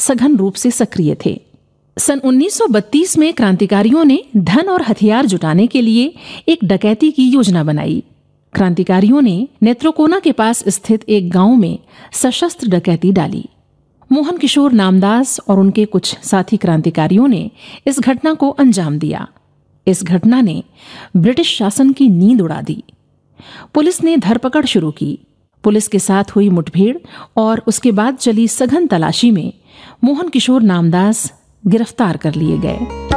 सघन रूप से सक्रिय थे। सन 1932 में क्रांतिकारियों ने धन और हथियार जुटाने के लिए एक डकैती की योजना बनाई। क्रांतिकारियों ने नेत्रोकोना के पास स्थित एक गांव में सशस्त्र डकैती डाली। मोहन किशोर नामदास और उनके कुछ साथी क्रांतिकारियों ने इस घटना को अंजाम दिया। इस घटना ने ब्रिटिश शासन की नींद उड़ा दी। पुलिस ने धरपकड़ शुरू की। पुलिस के साथ हुई मुठभेड़ और उसके बाद चली सघन तलाशी में मोहन किशोर नामदास गिरफ्तार कर लिए गए।